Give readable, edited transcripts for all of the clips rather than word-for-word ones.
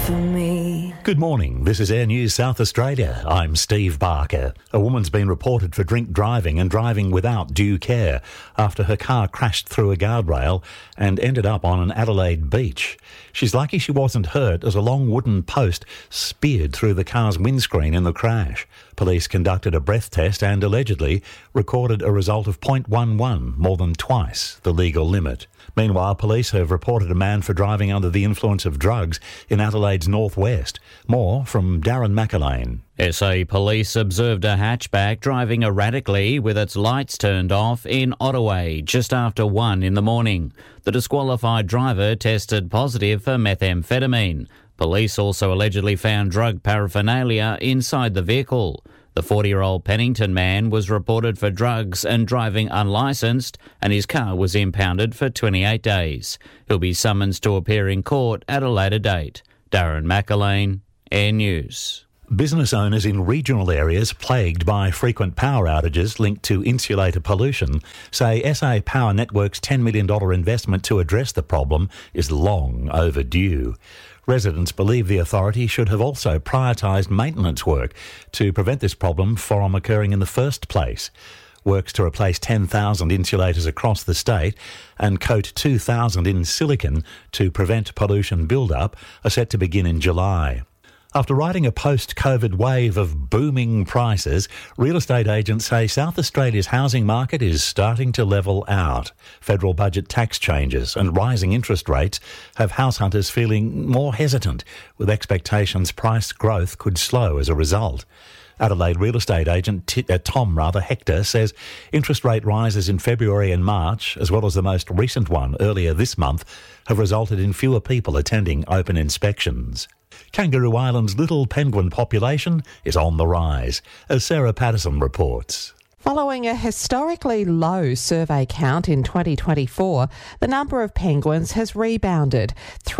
for me. Good morning, this is Air News South Australia. I'm Steve Barker. A woman's been reported for drink driving and driving without due care after her car crashed through a guardrail and ended up on an Adelaide beach. She's lucky she wasn't hurt as a long wooden post speared through the car's windscreen in the crash. Police conducted a breath test and allegedly recorded a result of 0.11, more than twice the legal limit. Meanwhile, police have reported a man for driving under the influence of drugs in Adelaide's northwest. More from Darren McAlane. SA Police observed a hatchback driving erratically with its lights turned off in Ottaway just after 1 in the morning. The disqualified driver tested positive for methamphetamine. Police also allegedly found drug paraphernalia inside the vehicle. The 40-year-old Pennington man was reported for drugs and driving unlicensed, and his car was impounded for 28 days. He'll be summoned to appear in court at a later date. Darren McAlane, Air News. Business owners in regional areas plagued by frequent power outages linked to insulator pollution say SA Power Network's $10 million investment to address the problem is long overdue. Residents believe the authority should have also prioritised maintenance work to prevent this problem from occurring in the first place. Works to replace 10,000 insulators across the state and coat 2,000 in silicon to prevent pollution build-up are set to begin in July. After riding a post-COVID wave of booming prices, real estate agents say South Australia's housing market is starting to level out. Federal budget tax changes and rising interest rates have house hunters feeling more hesitant, with expectations price growth could slow as a result. Adelaide real estate agent Tom Hector says interest rate rises in February and March, as well as the most recent one earlier this month, have resulted in fewer people attending open inspections. Kangaroo Island's little penguin population is on the rise, as Sarah Patterson reports. Following a historically low survey count in 2024, the number of penguins has rebounded.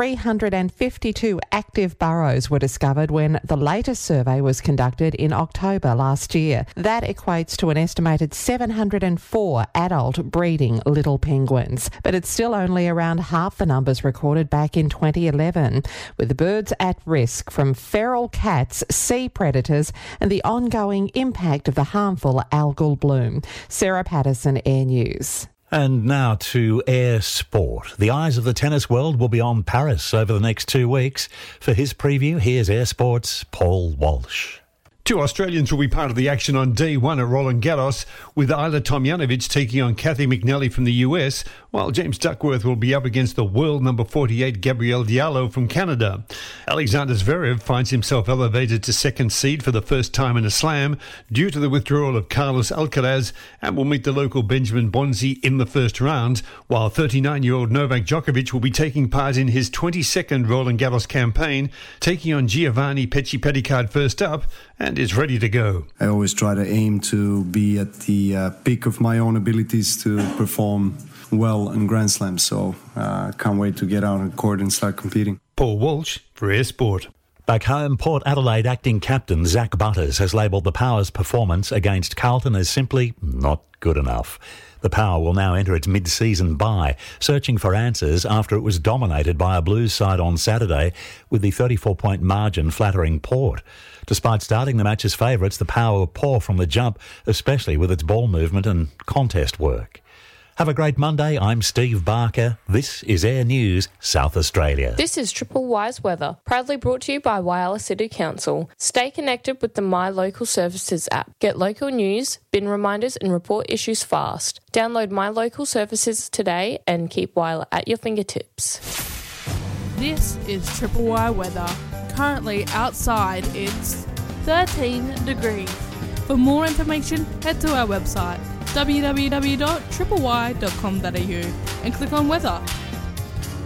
352 active burrows were discovered when the latest survey was conducted in October last year. That equates to an estimated 704 adult breeding little penguins, but it's still only around half the numbers recorded back in 2011, with the birds at risk from feral cats, sea predators, and the ongoing impact of the harmful algal bloom. Sarah Patterson, Air News. And now to Air Sport. The eyes of the tennis world will be on Paris over the next 2 weeks. For his preview, here's Air Sport's Paul Walsh. 2 Australians will be part of the action on day 1 at Roland Garros, with Ayla Tomljanovic taking on Kathy McNally from the US, while James Duckworth will be up against the world number 48 Gabriel Diallo from Canada. Alexander Zverev finds himself elevated to second seed for the first time in a slam due to the withdrawal of Carlos Alcaraz, and will meet the local Benjamin Bonzi in the first round, while 39-year-old Novak Djokovic will be taking part in his 22nd Roland Garros campaign, taking on Giovanni Petty-Petticard first up, and is ready to go. I always try to aim to be at the peak of my own abilities to perform well in Grand Slam, so can't wait to get out on court and start competing. Paul Walsh for Air Sport. Back home, Port Adelaide acting captain Zach Butters has labelled the Power's performance against Carlton as simply not good enough. The Power will now enter its mid-season bye, searching for answers after it was dominated by a Blues side on Saturday, with the 34-point margin flattering Port. Despite starting the match as favourites, the Power were poor from the jump, especially with its ball movement and contest work. Have a great Monday. I'm Steve Barker. This is Air News South Australia. This is Triple Wise Weather, proudly brought to you by Whyalla City Council. Stay connected with the My Local Services app. Get local news, bin reminders and report issues fast. Download My Local Services today and keep Whyalla at your fingertips. This is Triple Y Weather. Currently outside it's 13 degrees. For more information, head to our website www.tripley.com.au and click on weather.